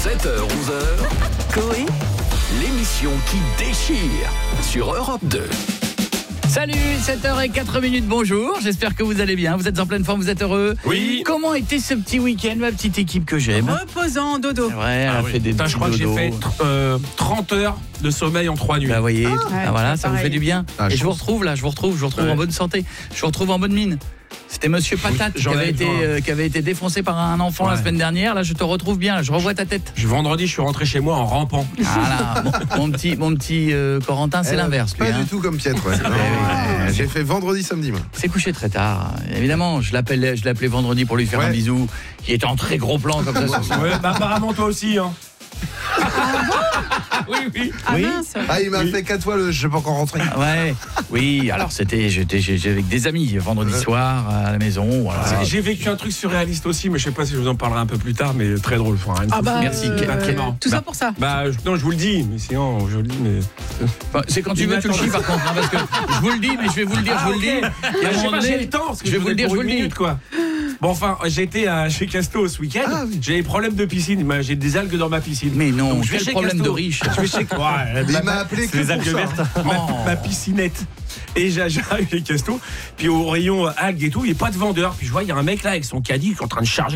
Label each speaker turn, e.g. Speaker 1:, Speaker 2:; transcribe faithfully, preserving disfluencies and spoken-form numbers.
Speaker 1: sept heures, onze heures,
Speaker 2: Coé,
Speaker 1: l'émission qui déchire sur Europe deux.
Speaker 3: Salut, sept heures zéro quatre minutes, bonjour, j'espère que vous allez bien, vous êtes en pleine forme, vous êtes heureux.
Speaker 4: Oui.
Speaker 3: Comment était ce petit week-end, ma petite équipe que j'aime?
Speaker 2: reposant, dodo.
Speaker 3: C'est vrai, elle
Speaker 4: Ah
Speaker 3: a
Speaker 4: oui.
Speaker 3: fait des
Speaker 4: Putain, je crois que j'ai
Speaker 3: dodo.
Speaker 4: fait euh, trente heures de sommeil en trois nuits.
Speaker 3: Bah voyez,
Speaker 2: ouais,
Speaker 3: ah, voilà,
Speaker 2: c'est
Speaker 3: ça vous
Speaker 2: pareil.
Speaker 3: fait du bien.
Speaker 4: Ah,
Speaker 3: Et je
Speaker 4: je
Speaker 3: vous
Speaker 4: pense.
Speaker 3: retrouve là, je vous retrouve, je vous retrouve
Speaker 4: Ouais.
Speaker 3: en bonne santé, je vous retrouve en bonne mine. C'était Monsieur Patate qui
Speaker 4: j'en
Speaker 3: avait,
Speaker 4: avais
Speaker 3: été,
Speaker 4: besoin.
Speaker 3: euh, qui avait été défoncé par un enfant la
Speaker 4: Ouais.
Speaker 3: semaine dernière. Là, je te retrouve bien, là, je revois ta tête.
Speaker 4: Je, vendredi, je suis rentré chez moi en rampant.
Speaker 3: Voilà, mon, mon petit, mon petit euh, Corentin, c'est
Speaker 5: Eh,
Speaker 3: l'inverse.
Speaker 5: Pas
Speaker 3: lui, hein.
Speaker 5: du tout comme Pietre, ouais. Non,
Speaker 3: oui.
Speaker 5: euh, J'ai fait vendredi, samedi, moi.
Speaker 3: C'est couché très tard. Évidemment, je l'appelais, je l'appelais vendredi pour lui faire
Speaker 5: Ouais.
Speaker 3: un bisou, qui était en très gros plan comme ça. sur son-
Speaker 4: Ouais, bah apparemment toi aussi. Hein. oui, oui.
Speaker 2: Ah
Speaker 3: Oui.
Speaker 2: mince.
Speaker 5: Ah, il m'a
Speaker 4: Oui.
Speaker 5: fait quatre fois le je suis pas encore rentré.
Speaker 3: Ah ouais, oui, alors c'était, j'étais j'étais avec des amis vendredi soir à la maison. Voilà.
Speaker 4: J'ai vécu un truc surréaliste aussi, mais je sais pas si je vous en parlerai un peu plus tard, mais très drôle. Enfin, rien de
Speaker 2: Ah
Speaker 4: fou.
Speaker 2: bah,
Speaker 3: Merci.
Speaker 2: euh,
Speaker 4: Bah, très marrant.
Speaker 2: tout ça
Speaker 3: Bah.
Speaker 2: pour ça.
Speaker 4: Bah, je- non, je vous le dis, mais sinon, je vous le dis, mais.
Speaker 3: Enfin, c'est quand tu veux, tu le chies par contre, hein, parce que je vous le dis, mais je vais vous le dire, je vous le dis. Et à un
Speaker 4: Ah, je sais
Speaker 3: moment
Speaker 4: pas, j'ai
Speaker 3: donné,
Speaker 4: le temps, parce que
Speaker 3: je vais vous le dire, je
Speaker 4: pour
Speaker 3: vous
Speaker 4: une
Speaker 3: le dis.
Speaker 4: minute, quoi. Bon, enfin, j'ai été à, chez Casto ce week-end.
Speaker 5: Ah, oui.
Speaker 4: J'ai des problèmes de piscine. Bah, j'ai des algues dans ma piscine.
Speaker 3: Mais non,
Speaker 4: Donc, je vais
Speaker 3: quel
Speaker 4: chez
Speaker 3: problème
Speaker 4: Casto.
Speaker 3: de riche.
Speaker 4: Je vais chez. Ouais,
Speaker 5: Mais il
Speaker 4: ma-
Speaker 5: m'a appelé
Speaker 4: c'est
Speaker 5: que
Speaker 4: les
Speaker 5: pour
Speaker 4: algues
Speaker 5: ça.
Speaker 4: vertes.
Speaker 3: Oh.
Speaker 4: Ma, ma piscinette. Et j'a- j'arrive chez Casto. Puis au rayon euh, algues et tout, il n'y a pas de vendeur. Puis je vois, il y a un mec là avec son caddie qui est en train de charger